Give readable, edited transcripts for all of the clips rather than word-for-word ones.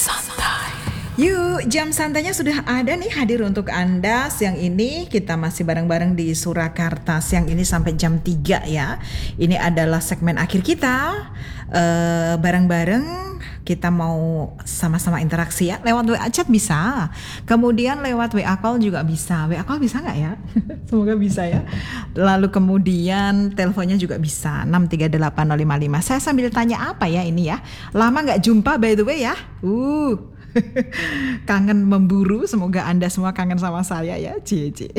Santai. Yuk, jam santainya sudah ada nih hadir untuk Anda. Siang ini kita masih bareng-bareng di Surakarta. Siang ini sampai jam 3 ya. Ini adalah segmen akhir kita. Bareng-bareng kita mau sama-sama interaksi ya. Lewat WA chat bisa. Kemudian lewat WA call juga bisa. WA call bisa nggak ya? Semoga bisa ya. Lalu kemudian teleponnya juga bisa. 6380555. Saya sambil tanya apa ya ini ya. Lama nggak jumpa by the way ya. Kangen memburu, semoga Anda semua kangen sama saya ya, Cici.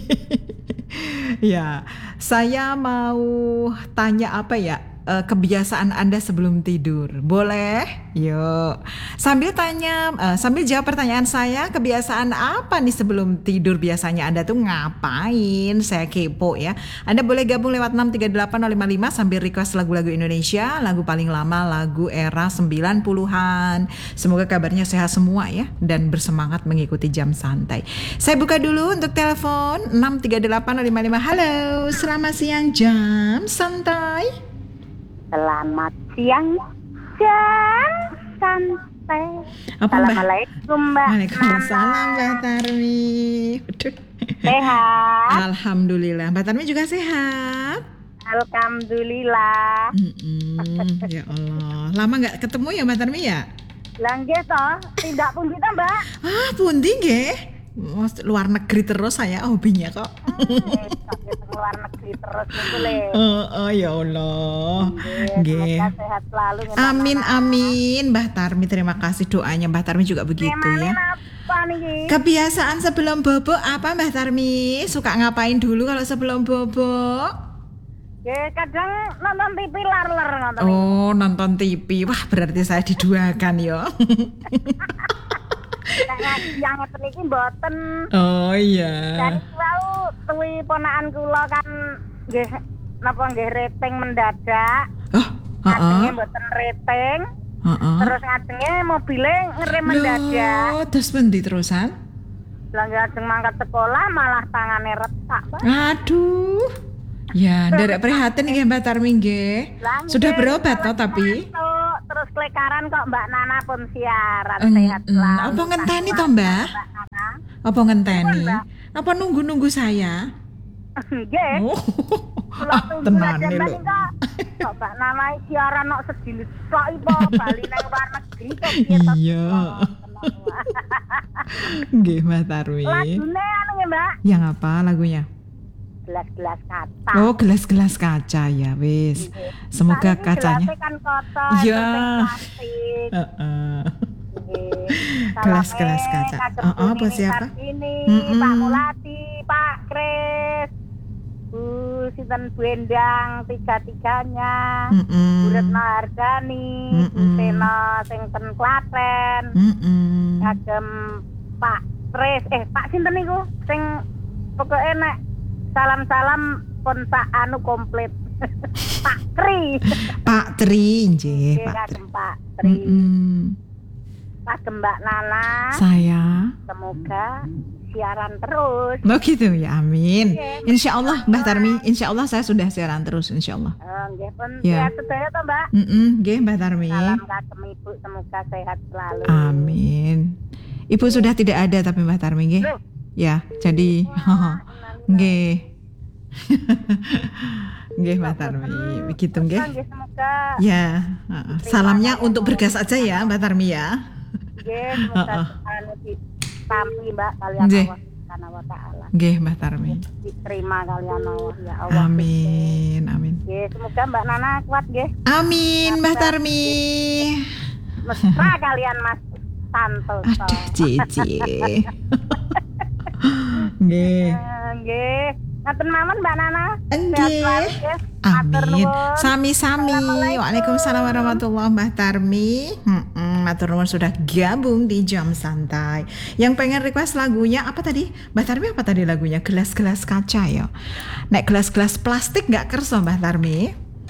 Ya, saya mau tanya apa ya, kebiasaan Anda sebelum tidur, boleh? Yuk, sambil jawab pertanyaan saya, kebiasaan apa nih sebelum tidur biasanya Anda tuh ngapain? Saya kepo ya. Anda boleh gabung lewat 6380555 sambil request lagu-lagu Indonesia, lagu paling lama, lagu era 90-an. Semoga kabarnya sehat semua ya dan bersemangat mengikuti jam santai. Saya buka dulu untuk telepon 6380555. Halo, selamat siang jam santai. Selamat siang jam santai. Assalamualaikum Mbak. Waalaikumsalam Mbak Tarmi. Sehat. Alhamdulillah. Mbak Tarmi juga sehat. Alhamdulillah. Ya Allah. Lama nggak ketemu ya Mbak Tarmi ya? Langge toh, tidak pun kita Mbak. Pundi nggih? Luar negeri terus saya hobinya kok. Luar negeri terus itu le. Ya Allah. Nggih. Semoga sehat selalu. Amin. Mbah Tarmi terima kasih doanya. Mbah Tarmi juga begitu ya. Apa nih? Kebiasaan sebelum bobo apa Mbah Tarmi? Suka ngapain dulu kalau sebelum bobo? Kadang nonton TV lar-lar nonton. Oh, nonton TV. Wah, berarti saya diduakan ya. Yang ngeten iki mboten. Oh iya. Dari wau tuwi ponakan kula kan nggih napa nggih rating mendadak. Ngajenge mboten rating. Terus ngajenge mobile ngerem mendadak. Terus pundi terusan? Lah ngajeng mangkat sekolah malah tangane retak, Pak. Aduh. Ya, nderek prihatin nggih Mbak Tarmi nggih. Sudah berobat toh tapi? Terus kelekaran kok Mbak Nana pun siaran sehat selalu. Apa ngenteni toh Mbak? Apa ngenteni? Apa nunggu-nunggu saya? Nggih. Tenan lho. Kok Mbak Nana siaran kok sejilis kok ipo bali nang luar negeri kok Iya. Nggih Mbak Tarmi. Lagune anu nggih Mbak. Yang apa lagunya? Gelas-gelas kaca. Oh, gelas-gelas kaca ya, wis. Semoga kacanya. Kan kotor. Iya. Gelas-gelas kaca. Apa siapa? Ini Pak Muladi, Pak Kris. Sinten Bu Endang tiga-tiganya. Bu Retno Hardani, Bu Sena sing ten Klaten. Kagem Pak Kris, Pak sinten niku sing pokoke nek salam-salam pun tak anu komplit. Pak Tri. Pak Tri nggih, Pak Tri. Pak Tri. Pak Mbak Nana. Saya. Semoga siaran terus. Oh gitu ya, amin. Insya Allah Mbak Tarmi, insya Allah saya sudah siaran terus, insya Allah. Nggih pun sehat sedaya toh Mbak. Nggih Mbak Tarmi. Salam kagem Ibu, semoga sehat selalu. Amin. Ibu sudah tidak ada tapi Mbak Tarmi nggih. Ya, jadi nggih. Nggih Mbak Tarmi, begitu nggih. Semoga. Ya, salamnya untuk bergas aja ya Mbak Tarmi ya. Nggih, semoga ditampi Mbak kalian Allah Subhanahu wa taala. Nggih Mbak Tarmi. Diterima kalian Allah ya Allah. Amin. Nggih, semoga Mbak Nana kuat nggih. Amin Mbak Tarmi. Mesra kalian Mas Santoso. Aduh Cici. Nggih. Nggih. Ngaten mawon Mbak Nana. Nggih. Amin. Sami-sami. Waalaikumsalam warahmatullahi Mbak Tarmi. Matur nuwun sudah gabung di jam santai. Yang pengen request lagunya apa tadi? Mbak Tarmi apa tadi lagunya? Gelas-gelas kaca ya. Nek gelas-gelas plastik nggak kerso Mbak Tarmi.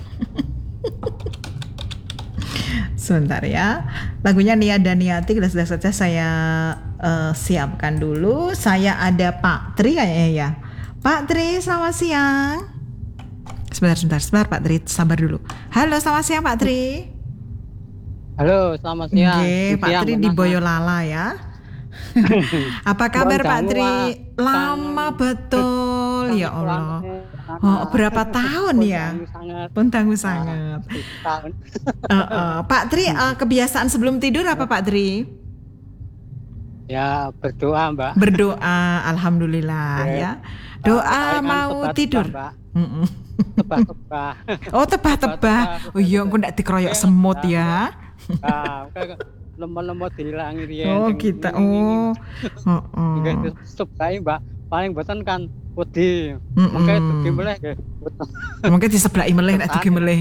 Sebentar ya. Lagunya Nia dan Niati gelas-gelas kaca saya siapkan dulu. Saya ada Pak Tri kayaknya ya. Pak Tri, selamat siang. Sebentar Pak Tri, sabar dulu. Halo, selamat siang Pak Tri. Halo, selamat siang. Pak Tri di Boyolali ya. Apa kabar Pak Tri? Lama betul ya Allah. Berapa tahun ya? Pun tangguh sangat. Pak Tri, kebiasaan sebelum tidur apa Pak Tri? Ya, berdoa Mbak. Berdoa, alhamdulillah ya. Doa mau tidur. Tebah-tebah. Oh, tebah-tebah. Oh iya, aku ndak dikeroyok semut ya. Lemot-lemot dihilangi riyen. Oh, kita. Oh. Nggih, sebae Mbak. Paling boten kan wedi. Mengke dugi meleh nggih. Mungkin diseblaki meleh nek dugi meleh.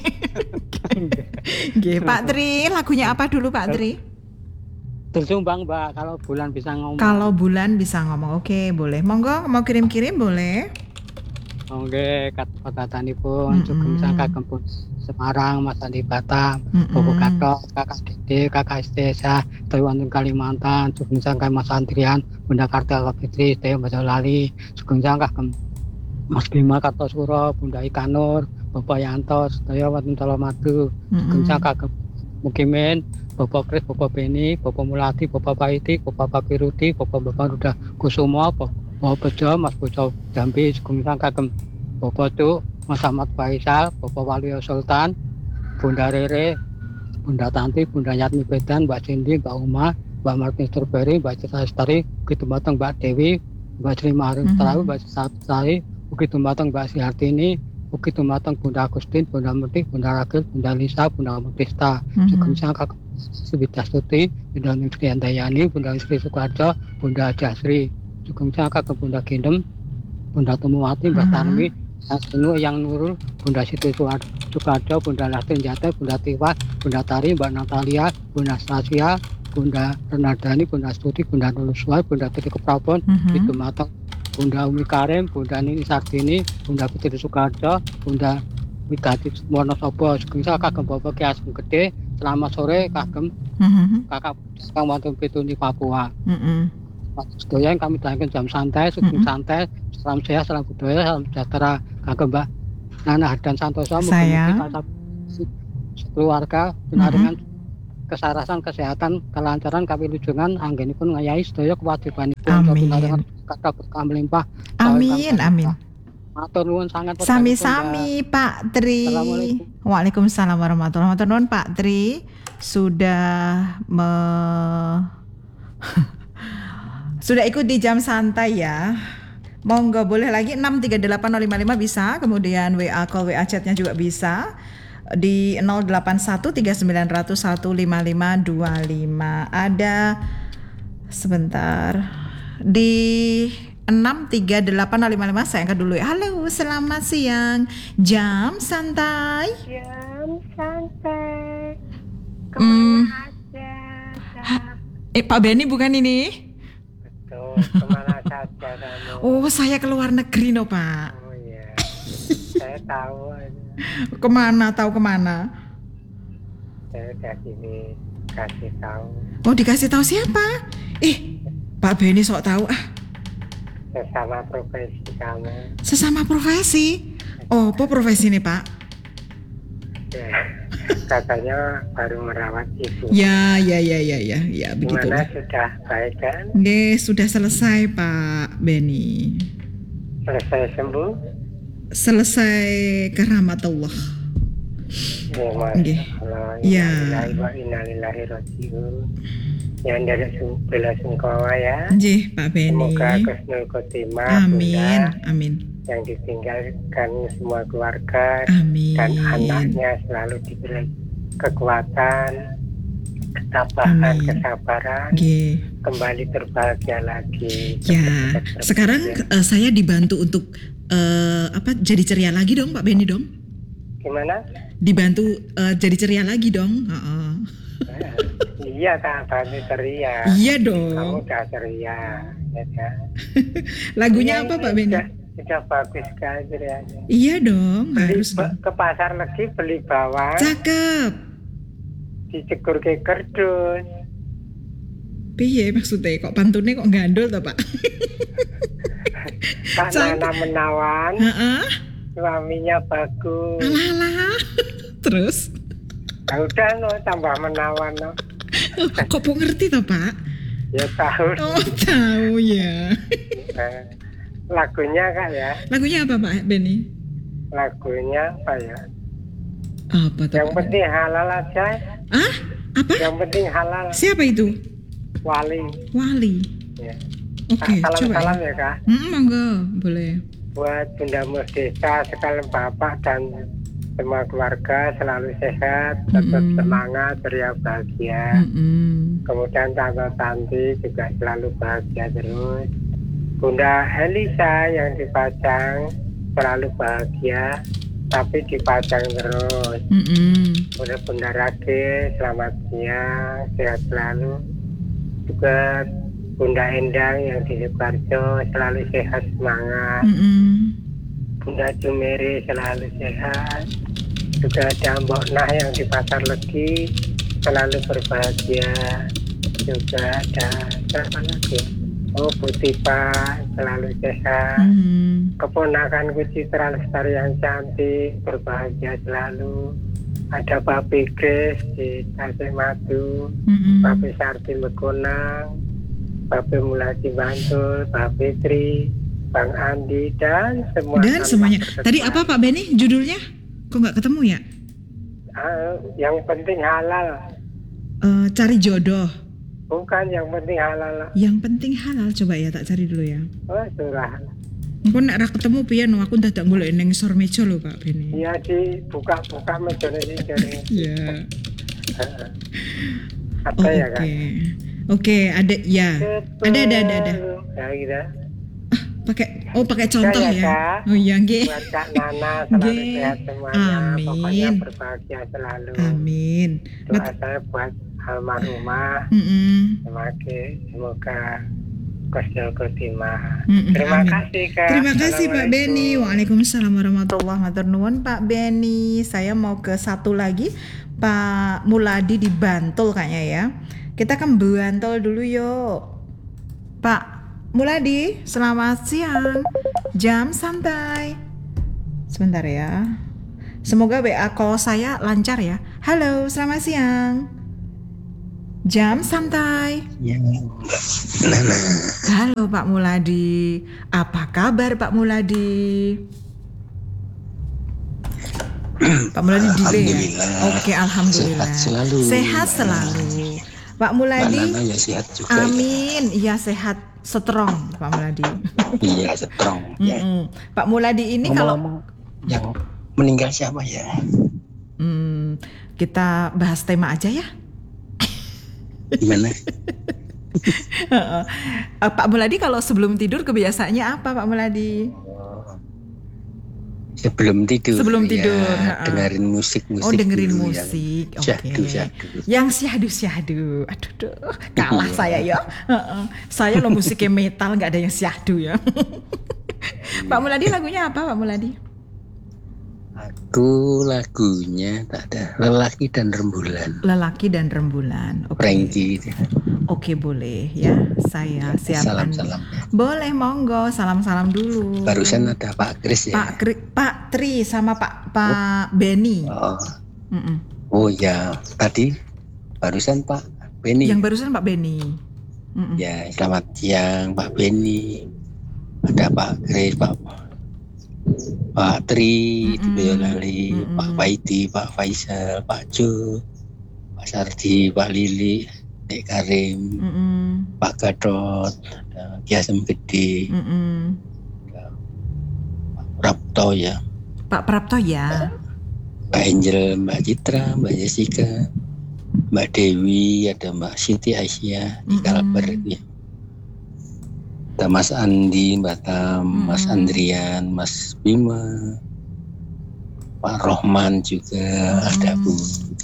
Nggih, Pak Tri, lagunya apa dulu Pak Tri? Tersumbang Mbak, kalau bulan bisa ngomong. Kalau bulan bisa ngomong, oke boleh. Monggo mau kirim-kirim boleh. Oke, kata-katanipun Sugeng Sangka Kempun Semarang, Mas Andi Batam, Bobo Gatot, Kakak Dede, Kakak Istesa, Taiwan Kalimantan, Sugeng Sangka Mas Andrian, Bunda Kartel Fitri, Teo Boyolali, Sugeng Sangka Mas Bima Kartosuro, Bunda Ikanur, Bapak Yanto, Teo Watun Colomadu, Sugeng Sangka Mukimin, Bapak Kris, Bapak Beni, Bapak Mulati, Bapak Paiti, Bapak Pakiruti, Bapak Ruda Kusumo, Bapak Bejo, Mas Bejo Jambi, Sugeng Sangka Bapak Cuk, Mas Ahmad Faisal, Bapak Walio Sultan, Bunda Rere, Bunda Tanti, Bunda Yatmi Bedan, Mbak Cindy, Mbak Uma, Mbak Martin Strawberry, Mbak Cita Lestari, begitu matang Mbak Dewi, Mbak Sri Maharim Terawi, Mbak Sari, begitu matang Mbak Sihartini, begitu matang Bunda Agustin, Bunda Muti, Bunda Ragil, Bunda Lisa, Bunda Mutista, Sugeng Sangka Subita Stuti, Bunda Nusri Andayani, Bunda Sri Sukarjo, Bunda Jasri, Sugeng Sangka Bunda Gendem, Bunda Tumuwati, Mbak Tarmi, yang Nurul, Bunda Siti Sukarjo, Bunda Lastin Jate, Bunda Tiwas, Bunda Tari, Mbak Natalia, Bunda Stasia, Bunda Renardani, Bunda Stuti, Bunda Nuluswai, Bunda Titi Keprabon, itu matang, Bunda Umi Karim, Bunda Nini Sartini, Bunda Fitri Sukarjo, Bunda Widati Wonosobo, Sugeng Sangka Bapak Ki Asem Gede, selamat sore kagem kakak Kang Wonten Pituni Papua. Sedaya yang kami dayankan jam santai, Sugeng santai, salam sehat, salam budaya, salam sejahtera kagem Mbak Nana Hardan Santoso, mugi-mugi keluarga pinaringan kesarasan kesehatan kelancaran kawilujengan anggenipun ngayahi sedaya kewajibanipun pinaringan kata berkah melimpah. Amin. Matur nuwun sangat. Sami-sami Pak Tri. Waalaikumsalam warahmatullahi wabarakatuh. Matur nuwun Pak Tri sudah sudah ikut di jam santai ya. Monggo boleh lagi 6380555 bisa, kemudian WA call, WA chatnya juga bisa di 08139015525. Ada sebentar di 6380555 saya angkat dulu ya. Halo, selamat siang. Jam santai. Jam santai. Kemana aja? Pak Benny bukan ini? Kemana saja kamu? Oh, saya ke luar negeri no Pak. Oh iya, saya tahu. Kemana? Tahu kemana? Saya udah sini kasih tahu. Oh, dikasih tahu siapa? Pak Benny sok tahu ah. Sesama profesi kamu. Sesama profesi? Oh, apa profesi nih Pak? Ya, katanya baru merawat ibu. Ya, begitu. Gimana, sudah baik kan? Sudah selesai Pak Benny. Selesai sembuh? Selesai keramatullah. Ya, innalillahi rajiun. Yang dari bela sungkawa ya. Nggih, Pak Benny. Semoga husnul khotimah. Amin. Yang ditinggalkan semua keluarga. Amin. Dan anaknya selalu diberi kekuatan, ketabahan, kesabaran. Kembali berbahagia lagi. Ya, sekarang saya dibantu untuk jadi ceria lagi dong Pak Benny dong. Gimana? Dibantu jadi ceria lagi dong. Iya Kak, bantu ceria. Iya dong. Kamu udah ceria, ya kan? Lagunya apa Pak Benny? Sudah bagus sekali cerianya. Iya dong, harus ke pasar lagi beli bawang. Cakep. Dicekur ke kerdus. Piye maksudnya? Kok pantunnya kok gandul toh Pak? Kak Nana menawan. Suaminya bagus. Alah. Terus? Udah no, tambah menawan no. Oh, kok ngerti toh Pak? Ya tahu. Oh tahu ya. Lagunya Kak ya. Lagunya apa Pak Benny? Lagunya apa ya? Apa tuh? Yang penting halal aja. Ah? Apa? Yang penting halal. Siapa itu? Wali. Ya. Ya. Oke, coba. Salam ya Kak. Monggo, boleh. Buat Bunda Murdesa sekalian Bapak dan semua keluarga selalu sehat, tetap semangat, ceria, bahagia. Kemudian Tante Tanti juga selalu bahagia terus. Bunda Elisa yang dipajang selalu bahagia, tapi dipajang terus. Kemudian Bunda Rage selamat siang, sehat selalu. Juga Bunda Endang yang di Sidoarjo selalu sehat, semangat. Bunda Jumeri selalu sehat. Juga ada Mbok Nah yang di Pasar Legi selalu berbahagia. Juga ada siapa lagi? Oh, Bu Tipa selalu sehat. Keponakanku Citra Lestari yang cantik berbahagia selalu. Ada Papi Grace di Tasikmadu, Papi Sarti Megonang, Papi Muladi Bantul, Papi Tri, Bang Andi dan semua. Dan semuanya. Tadi apa Pak Benny judulnya? Kok nggak ketemu ya? Yang penting halal. Cari jodoh. Bukan, yang penting halal. Yang penting halal, coba ya tak cari dulu ya. Oh, surah. Aku nek ra ketemu pian aku dadak golek ning sor meja lho Pak Benny. Iya, dibuka-buka mejane iki jare. Iya. Ada ya Kak? Oke, ada ya. Ada. Ya gitu. Pakai contoh ya. Kak. Oh iya nggih. Buat Kak Nana selalu sehat semuanya. Amin. Pokoknya berbahagia selalu. Amin. Doa saya buat almarhumah. Semoga Kusnul Khotimah. Terima kasih Kak. Terima kasih Pak Benny. Waalaikumsalam warahmatullahi wabarakatuh. Pak Benny, saya mau ke satu lagi Pak Muladi di Bantul kayaknya ya. Kita ke Bantul dulu yuk. Pak Muladi, selamat siang. Jam santai. Sebentar ya. Semoga WA call saya lancar ya. Halo, selamat siang. Jam santai. Ya, Nana. Halo Pak Muladi. Apa kabar Pak Muladi? Pak Muladi delay ya? Oke, alhamdulillah. Sehat selalu. Pak Muladi. Nana ya sehat juga. Amin. Iya sehat, strong Pak Muladi. Iya, strong. Ya. Pak Muladi ini kalau yang meninggal siapa ya? Kita bahas tema aja ya. Gimana? Pak Muladi kalau sebelum tidur kebiasaannya apa Pak Muladi? Sebelum tidur. Sebelum tidur. Dengerin musik. Oh, dengerin musik. Oke. Yang syahdu. Aduh, kalah saya ya. Saya lo musiknya metal, nggak ada yang syahdu ya. Pak Muladi lagunya apa Pak Muladi? Aku lagunya tak ada, Lelaki dan Rembulan. Lelaki dan Rembulan. Oke. Frankie. Oke, boleh ya. Saya siapkan. Salam. Boleh, monggo. Salam-salam dulu. Barusan ada Pak Kris ya. Pak Tri sama Pak Benny. Oh ya, tadi barusan Pak Benny. Yang barusan Pak Benny. Ya, selamat siang Pak Benny. Ada Pak Kris, Pak Tri, Boyolali, Pak Faidi, Pak Faisal, Pak Jo, Pak Sardi, Pak Lili, Dek Karim, Pak Gadot, Kiasem Gede, Pak Prapto ya. Pak Prapto ya. Mbak Angel, Mbak Citra, Mbak Jessica, Mbak Dewi, ada Mbak Siti Aisyah di Kalbar ya. Ada Mas Andi, Mbak Tam, Mas Andrian, Mas Bima, Pak Rohman juga, ada Bu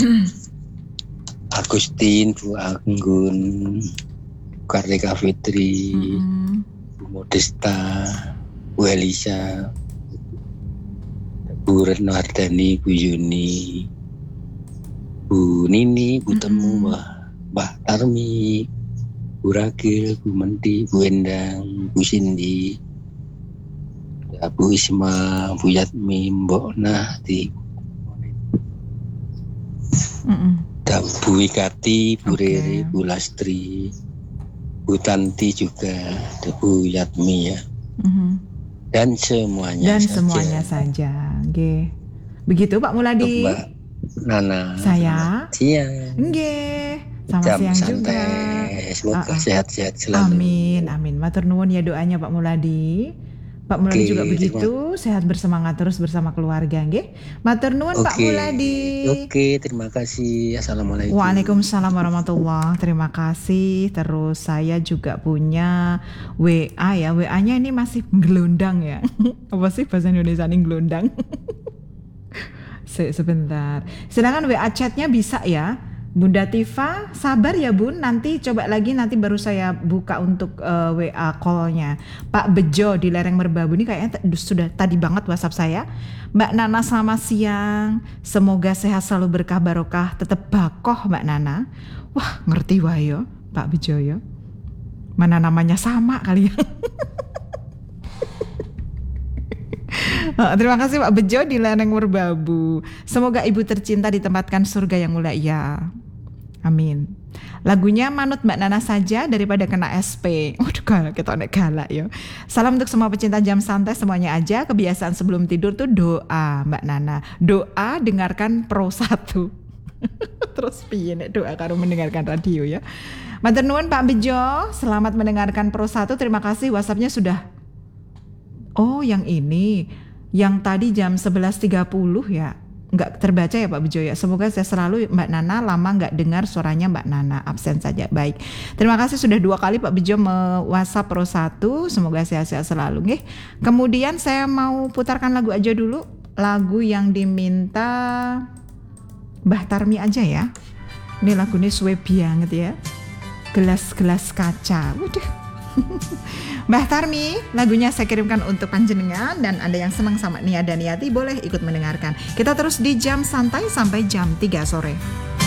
Agustin, Bu Anggun, Kartika Fitri, Bu Modesta, Bu Elisa, Bu Retno Ardani, Bu Yuni, Bu Nini, Bu Temu, Mbak Tarmi, Bu Ragil, Bu Menti, Bu Endang, Bu Cindy, Bu Isma, Bu Yatmi, Mbok Nah, Ada Bu Wikati, Bu Rere, Bu Lastri, Bu Tanti juga, ada Bu Yatmi ya. Dan semuanya saja. Nggih. Begitu Pak Muladi. Mbak Nana. Saya. Siang. Nggih. Sama Jam siang santai. juga. Semoga sehat-sehat selalu. Amin. Matur nuwun ya doanya Pak Muladi. Pak Muladi juga begitu, sehat bersemangat terus bersama keluarga, nggih. Matur nuwun Pak Muladi. Oke, terima kasih. Assalamualaikum. Waalaikumsalam warahmatullahi. Terima kasih. Terus saya juga punya WA ya. WA-nya ini masih gelondang ya. Apa sih bahasa Indonesia ini gelondang? Sebentar. Sedangkan WA chatnya bisa ya. Bunda Tifa, sabar ya Bun, nanti coba lagi, nanti baru saya buka untuk WA call-nya. Pak Bejo di Lereng Merbabu ini kayaknya sudah tadi banget WhatsApp saya. Mbak Nana selamat siang, semoga sehat selalu berkah barokah, tetap bakoh Mbak Nana. Wah ngerti wayo Pak Bejo ya. Mana namanya sama kali ya. Terima kasih Pak Bejo di Lereng Merbabu. Semoga ibu tercinta ditempatkan surga yang mulia ya. Amin. Lagunya manut Mbak Nana saja daripada kena SP. Waduh kita galak ya. Salam untuk semua pecinta jam santai semuanya aja. Kebiasaan sebelum tidur tuh doa Mbak Nana. Doa dengarkan Pro 1. Terus piye nek doa karo mendengarkan radio ya. Matur nuwun Pak Bejo, selamat mendengarkan Pro 1. Terima kasih WhatsApp-nya sudah. Oh yang ini, yang tadi jam 11.30 ya, nggak terbaca ya Pak Bejo ya. Semoga saya selalu Mbak Nana, lama nggak dengar suaranya Mbak Nana, absen saja. Baik, terima kasih sudah 2 kali Pak Bejo me-WhatsApp Pro 1. Semoga sehat-sehat selalu nggih. Kemudian saya mau putarkan lagu aja dulu, lagu yang diminta Mbah Tarmi aja ya. Ini lagunya suwe banget ya, gelas-gelas kaca. Waduh. Mbah Tarmi, lagunya saya kirimkan untuk panjenengan, dan Anda yang senang sama Nia dan Niati boleh ikut mendengarkan. Kita terus di jam santai sampai jam 3 sore.